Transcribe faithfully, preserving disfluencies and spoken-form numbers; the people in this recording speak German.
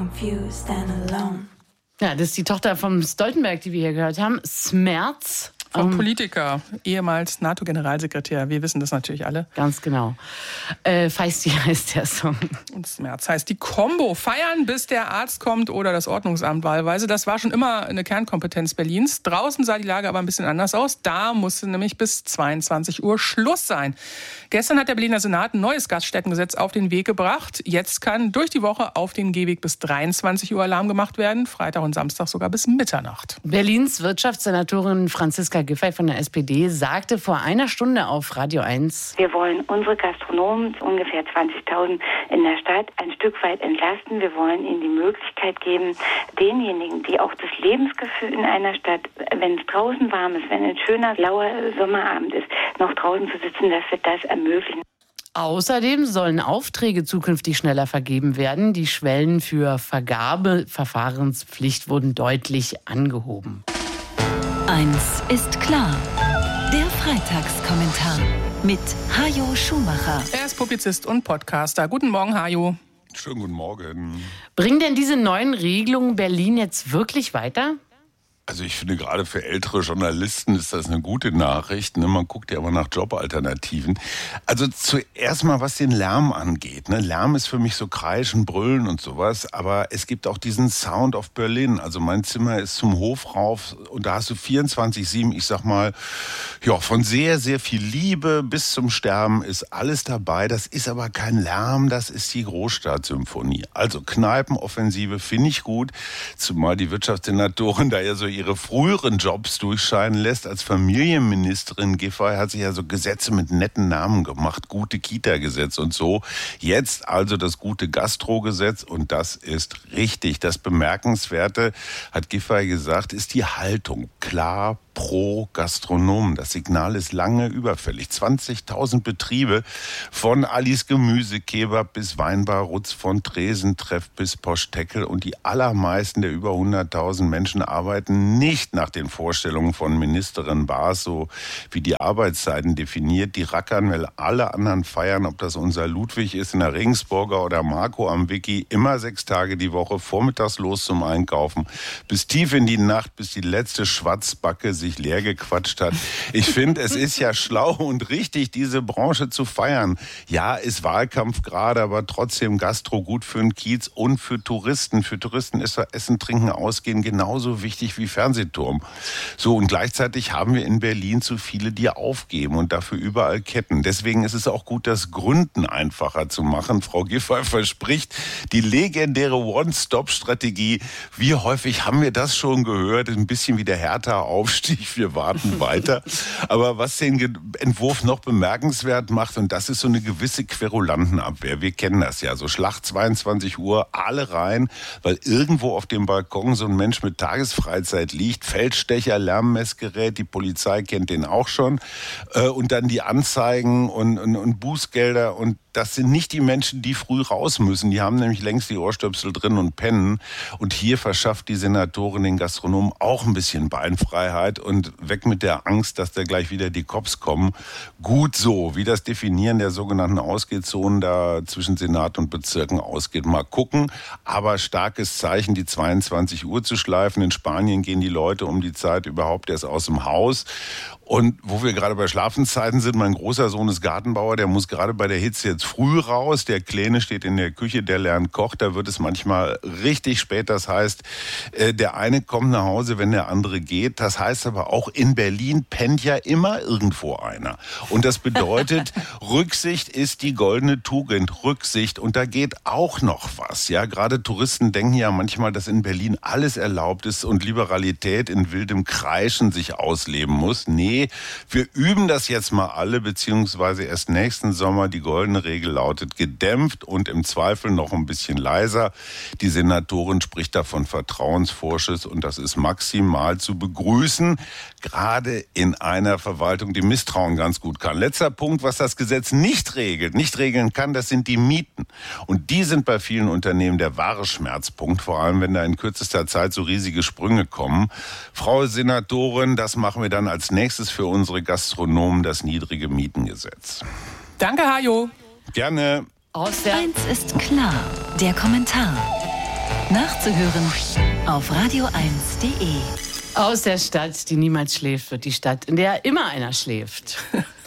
confused and alone. Ja, das ist die Tochter vom Stoltenberg, die wir hier gehört haben. Smerz. Vom Politiker, ehemals NATO-Generalsekretär. Wir wissen das natürlich alle. Ganz genau. Äh, Feisty heißt der Song. Und Smerz heißt die Kombo. Feiern, bis der Arzt kommt oder das Ordnungsamt wahlweise. Das war schon immer eine Kernkompetenz Berlins. Draußen sah die Lage aber ein bisschen anders aus. Da musste nämlich bis zweiundzwanzig Uhr Schluss sein. Gestern hat der Berliner Senat ein neues Gaststättengesetz auf den Weg gebracht. Jetzt kann durch die Woche auf den Gehweg bis dreiundzwanzig Uhr Alarm gemacht werden. Freitag und Samstag sogar bis Mitternacht. Berlins Wirtschaftssenatorin Franziska Giffey von der S P D sagte vor einer Stunde auf Radio eins: Wir wollen unsere Gastronomen, ungefähr zwanzigtausend in der Stadt, ein Stück weit entlasten. Wir wollen ihnen die Möglichkeit geben, denjenigen, die auch das Lebensgefühl in einer Stadt, wenn es draußen warm ist, wenn ein schöner, lauer Sommerabend ist, noch draußen zu sitzen, dass wir das ermöglichen. Außerdem sollen Aufträge zukünftig schneller vergeben werden. Die Schwellen für Vergabeverfahrenspflicht wurden deutlich angehoben. Eins ist klar. Der Freitagskommentar mit Hajo Schumacher. Er ist Publizist und Podcaster. Guten Morgen, Hajo. Schönen guten Morgen. Bringen denn diese neuen Regelungen Berlin jetzt wirklich weiter? Also ich finde, gerade für ältere Journalisten ist das eine gute Nachricht. Ne? Man guckt ja immer nach Jobalternativen. Also zuerst mal, was den Lärm angeht. Ne? Lärm ist für mich so Kreischen, Brüllen und sowas. Aber es gibt auch diesen Sound of Berlin. Also mein Zimmer ist zum Hof rauf und da hast du vierundzwanzig sieben, ich sag mal, ja, von sehr, sehr viel Liebe bis zum Sterben ist alles dabei. Das ist aber kein Lärm, das ist die Großstadtsymphonie. Also Kneipenoffensive finde ich gut. Zumal die Wirtschaftssenatorin da ja so ihre früheren Jobs durchscheinen lässt. Als Familienministerin Giffey hat sie ja so Gesetze mit netten Namen gemacht. Gute Kita-Gesetz und so. Jetzt also das gute Gastro-Gesetz und das ist richtig. Das Bemerkenswerte, hat Giffey gesagt, ist die Haltung. Klar, pro Gastronomen. Das Signal ist lange überfällig. zwanzigtausend Betriebe von Alice Gemüsekebab bis Weinbar Rutz von Tresentreff bis Poschteckel und die allermeisten der über hunderttausend Menschen arbeiten nicht nach den Vorstellungen von Ministerin Baas, so wie die Arbeitszeiten definiert. Die rackern, weil alle anderen feiern, ob das unser Ludwig ist in der Regensburger oder Marco am Wiki, immer sechs Tage die Woche, vormittags los zum Einkaufen, bis tief in die Nacht, bis die letzte Schwatzbacke sich leer gequatscht hat. Ich finde, es ist ja schlau und richtig, diese Branche zu feiern. Ja, ist Wahlkampf gerade, aber trotzdem Gastro gut für den Kiez und für Touristen. Für Touristen ist Essen, Trinken, Ausgehen genauso wichtig wie Fernsehturm. So, und gleichzeitig haben wir in Berlin zu viele, die aufgeben und dafür überall Ketten. Deswegen ist es auch gut, das Gründen einfacher zu machen. Frau Giffey verspricht die legendäre One-Stop-Strategie. Wie häufig haben wir das schon gehört? Ein bisschen wie der Hertha-Aufstieg. Wir warten weiter. Aber was den Entwurf noch bemerkenswert macht, und das ist so eine gewisse Querulantenabwehr. Wir kennen das ja. So Schlag zweiundzwanzig Uhr, alle rein, weil irgendwo auf dem Balkon so ein Mensch mit Tagesfreizeit liegt. Feldstecher, Lärmmessgerät, die Polizei kennt den auch schon. Und dann die Anzeigen und, und, und Bußgelder. Und das sind nicht die Menschen, die früh raus müssen. Die haben nämlich längst die Ohrstöpsel drin und pennen. Und hier verschafft die Senatorin den Gastronomen auch ein bisschen Beinfreiheit und weg mit der Angst, dass da gleich wieder die Cops kommen. Gut so, wie das Definieren der sogenannten Ausgehzonen da zwischen Senat und Bezirken ausgeht. Mal gucken, aber starkes Zeichen, die zweiundzwanzig Uhr zu schleifen. In Spanien gehen die Leute um die Zeit überhaupt erst aus dem Haus. Und wo wir gerade bei Schlafenszeiten sind, mein großer Sohn ist Gartenbauer, der muss gerade bei der Hitze jetzt früh raus. Der Kleine steht in der Küche, der lernt Koch, da wird es manchmal richtig spät. Das heißt, der eine kommt nach Hause, wenn der andere geht. Das heißt aber auch, in Berlin pennt ja immer irgendwo einer. Und das bedeutet, Rücksicht ist die goldene Tugend. Rücksicht. Und da geht auch noch was. Ja, gerade Touristen denken ja manchmal, dass in Berlin alles erlaubt ist und Liberalität in wildem Kreischen sich ausleben muss. Nee, wir üben das jetzt mal alle, beziehungsweise erst nächsten Sommer. Die goldene Regel lautet gedämpft und im Zweifel noch ein bisschen leiser. Die Senatorin spricht da von Vertrauensvorschuss und das ist maximal zu begrüßen, gerade in einer Verwaltung, die Misstrauen ganz gut kann. Letzter Punkt, was das Gesetz nicht regelt, nicht regeln kann, das sind die Mieten. Und die sind bei vielen Unternehmen der wahre Schmerzpunkt, vor allem wenn da in kürzester Zeit so riesige Sprünge kommen. Frau Senatorin, das machen wir dann als nächstes für unsere Gastronomen, das niedrige Mietengesetz. Danke, Hajo. Gerne. Aus der Eins ist klar, der Kommentar. Nachzuhören auf radio eins punkt de. Aus der Stadt, die niemals schläft, wird die Stadt, in der immer einer schläft.